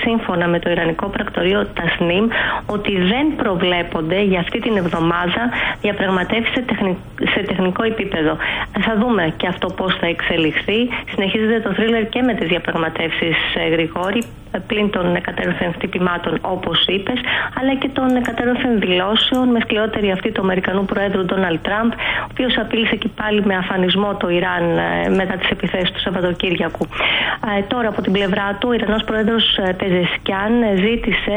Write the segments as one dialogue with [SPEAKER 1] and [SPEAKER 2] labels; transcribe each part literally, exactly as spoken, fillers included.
[SPEAKER 1] σύμφωνα με το Ιρανικό πρακτορείο Τασνίμ ότι δεν προβλέπονται για αυτή την εβδομάδα διαπραγματεύσεις σε, τεχνη... σε τεχνικό επίπεδο. Θα δούμε και αυτό πώς θα εξελιχθεί. Συνεχίζεται το θρίλερ και με τις διαπραγματεύσεις, Γρηγόρη, πλην των εκατέρωθεν χτυπημάτων όπως είπες, αλλά και των εκατέρωθεν δηλώσεων, με σκληρότερη αυτή του Αμερικανού Προέδρου Ντόναλντ Τραμπ, ο οποίος απείλησε και πάλι με αφανισμό το Ιράν μετά τις επιθέσεις του Σαββατοκύριακου. Ε, τώρα από την πλευρά του, ο Ιρανός Πρόεδρος Πεζεσκιάν ζήτησε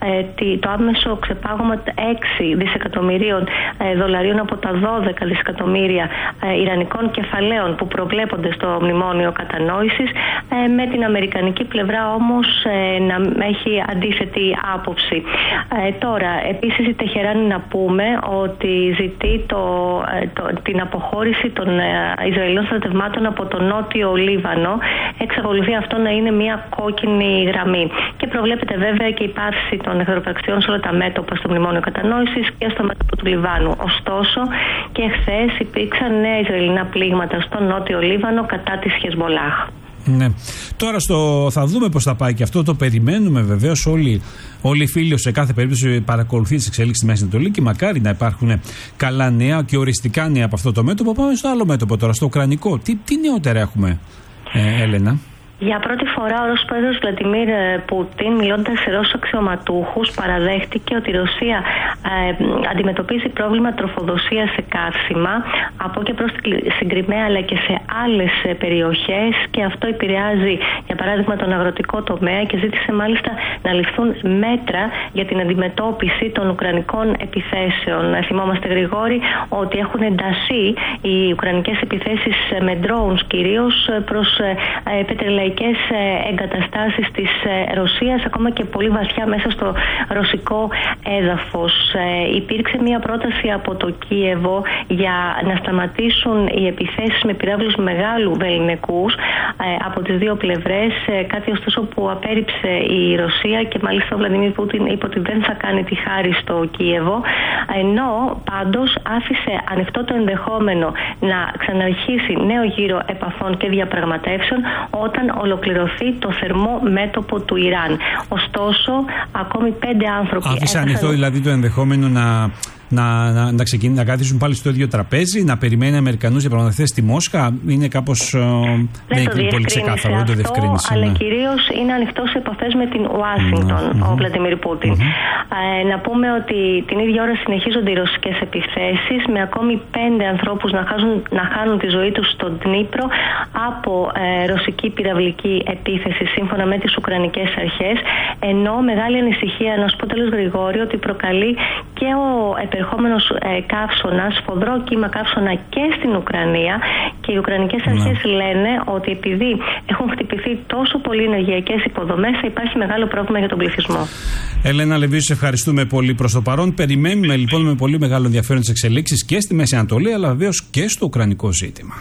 [SPEAKER 1] ε, το άμεσο ξεπάγωμα έξι δισεκατομμυρίων ε, δολαρίων από τα δώδεκα δισεκατομμύρια ε, ιρανικών κεφαλαίων που προβλέπονται στο Μνημόνιο Κατανόησης, ε, με την αμερικανική πλευρά όμως ε, να έχει αντίθετη άποψη. Ε, τώρα, επίσης η Τεχεράνη να πούμε ότι ζητεί το, ε, το, την αποχώρηση των ε, Ισραηλινών στρατευμάτων από το νότιο Λίβανο. Εξακολουθεί αυτό να είναι μια κόκκινη γραμμή. Και προβλέπεται βέβαια και η πάυση των εχθροπραξιών σε όλα τα μέτωπα στο Μνημόνιο Κατανόησης και στο μέτωπο του Λιβάνου. Ωστόσο, και χθες υπήρξαν νέα Ισραηλινά πλήγματα στο νότιο Λίβανο κατά της Χεσμολάχ.
[SPEAKER 2] Ναι. Τώρα στο, θα δούμε πώς θα πάει και αυτό. Το περιμένουμε βεβαίως όλοι, όλοι οι φίλοι σε κάθε περίπτωση παρακολουθεί τις εξελίξεις στη Μέση Ανατολή και μακάρι να υπάρχουν καλά νέα και οριστικά νέα από αυτό το μέτωπο. Πάμε στο άλλο μέτωπο τώρα, στο ουκρανικό. Τι, τι νεότερα έχουμε, ε, Έλενα?
[SPEAKER 1] Για πρώτη φορά ο Ρώσος πρόεδρος Βλαντιμίρ Πούτιν, μιλώντας σε Ρώσους αξιωματούχους, παραδέχτηκε ότι η Ρωσία ε, αντιμετωπίζει πρόβλημα τροφοδοσίας σε καύσιμα από και προς την Κριμαία αλλά και σε άλλες περιοχές, και αυτό επηρεάζει για παράδειγμα τον αγροτικό τομέα, και ζήτησε μάλιστα να ληφθούν μέτρα για την αντιμετώπιση των ουκρανικών επιθέσεων. Θυμόμαστε, Γρηγόρη, ότι έχουν ενταθεί οι ουκρανικές επιθέσεις με drones κυρίως προς ε, πετρελαϊκές εγκαταστάσεις της Ρωσίας, ακόμα και πολύ βαθιά μέσα στο ρωσικό έδαφος. Ε, υπήρξε μια πρόταση από το Κίεβο για να σταματήσουν οι επιθέσεις με πυράβλους μεγάλου βεληνικούς ε, από τις δύο πλευρές, ε, κάτι ωστόσο που απέρριψε η Ρωσία, και μάλιστα ο Βλαντιμίρ Πούτιν είπε ότι δεν θα κάνει τη χάρη στο Κίεβο, ενώ πάντως άφησε ανοιχτό το ενδεχόμενο να ξαναρχίσει νέο γύρο επαφών και διαπραγματεύσεων όταν ολοκληρωθεί το θερμό μέτωπο του Ιράν. Ωστόσο, ακόμη πέντε άνθρωποι...
[SPEAKER 2] Άφησε ανοιχτό δηλαδή το ενδεχόμενο να... Να, να, να, ξεκινήσουν, να καθίσουν πάλι στο ίδιο τραπέζι, να περιμένει Αμερικανούς διαπραγματευτές στη Μόσχα. Είναι κάπως. Δεν είναι πολύ ξεκάθαρο, δεν το διευκρίνησε.
[SPEAKER 1] Αλλά ναι. κυρίως είναι ανοιχτό σε επαφές με την Ουάσιγκτον, mm-hmm. ο Βλαντιμίρ Πούτιν. Mm-hmm. Ε, να πούμε ότι την ίδια ώρα συνεχίζονται οι ρωσικές επιθέσεις, με ακόμη πέντε ανθρώπους να, χάζουν, να χάνουν τη ζωή τους στον Ντνίπρο από ε, ρωσική πυραυλική επίθεση, σύμφωνα με τις ουκρανικές αρχές. Ενώ μεγάλη ανησυχία, να σου πω τέλος, Γρηγόρη, ότι προκαλεί και ο επερχόμενος ε, καύσωνας, σφοδρό κύμα καύσωνα και στην Ουκρανία, και οι ουκρανικές αρχές ναι. λένε ότι επειδή έχουν χτυπηθεί τόσο πολλοί ενεργειακές υποδομές, θα υπάρχει μεγάλο πρόβλημα για τον πληθυσμό.
[SPEAKER 2] Έλενα Λεβίου, σε ευχαριστούμε πολύ προς το παρόν. Περιμένουμε λοιπόν με πολύ μεγάλο ενδιαφέρον τις εξελίξεις και στη Μέση Ανατολή, αλλά βεβαίως και στο ουκρανικό ζήτημα.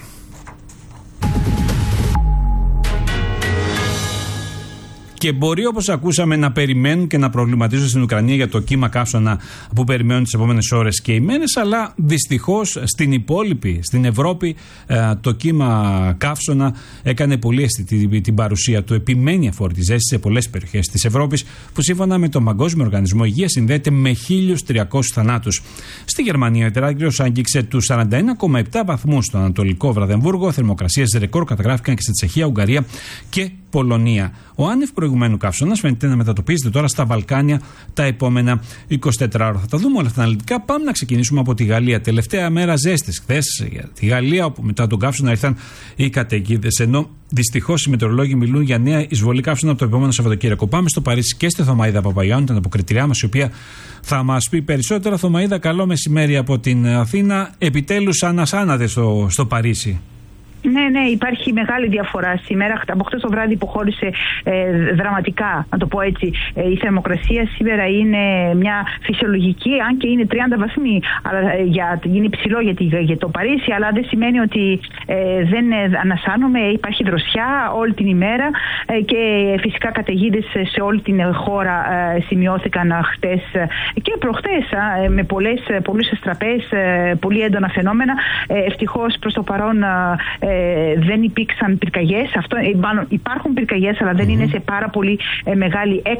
[SPEAKER 2] Και μπορεί, όπως ακούσαμε, να περιμένουν και να προβληματίζουν στην Ουκρανία για το κύμα καύσωνα που περιμένουν τις επόμενες ώρες και ημέρες, αλλά δυστυχώς στην υπόλοιπη, στην Ευρώπη, το κύμα καύσωνα έκανε πολύ αισθητή την παρουσία του. Επιμένει αφορτιζές σε πολλές περιοχές της Ευρώπης, που σύμφωνα με τον Παγκόσμιο Οργανισμό Υγείας συνδέεται με χίλιους τριακόσιους θανάτους. Στη Γερμανία, ο τεράστιος άγγιξε τους σαράντα ένα κόμμα επτά βαθμούς στο Ανατολικό Βραδεμβούργο. Θερμοκρασίες ρεκόρ καταγράφηκαν και στη Τσεχία, Ουγγαρία και Πολωνία. Ο άνευ προηγουμένου καύσωνας φαίνεται να μετατοπίζεται τώρα στα Βαλκάνια τα επόμενα εικοσιτέσσερις ώρα. Θα τα δούμε όλα αυτά αναλυτικά. Πάμε να ξεκινήσουμε από τη Γαλλία. Τελευταία μέρα ζέστης χθες για τη Γαλλία, όπου μετά τον καύσωνα ήρθαν οι καταιγίδες. Ενώ δυστυχώς οι μετεωρολόγοι μιλούν για νέα εισβολή καύσωνα από το επόμενο Σαββατοκύριακο. Πάμε στο Παρίσι και στη Θωμαΐδα Παπαγιάννου, την αποκριτηριά μας, η οποία θα μας πει περισσότερα. Θωμαΐδα, καλό μεσημέρι από την Αθήνα. Επιτέλους ανασάνατε στο, στο Παρίσι.
[SPEAKER 3] Ναι, ναι, υπάρχει μεγάλη διαφορά σήμερα. Από χτες το βράδυ υποχώρησε ε, δραματικά, να το πω έτσι, ε, η θερμοκρασία. Σήμερα είναι μια φυσιολογική, αν και είναι τριάντα βαθμοί. Αλλά, ε, για, είναι υψηλό για, τη, για το Παρίσι, αλλά δεν σημαίνει ότι ε, δεν ανασάνουμε. Υπάρχει δροσιά όλη την ημέρα ε, και φυσικά καταιγίδες σε όλη την χώρα ε, σημειώθηκαν χτες και προχτές ε, με πολλές, πολλούς εστραπές, ε, πολύ έντονα φαινόμενα. Ε, ευτυχώς προς το παρόν ε, Ε, δεν υπήρξαν πυρκαγιές. Αυτό, ε, μάλλον υπάρχουν πυρκαγιές, αλλά δεν mm-hmm. είναι σε πάρα πολύ ε, μεγάλη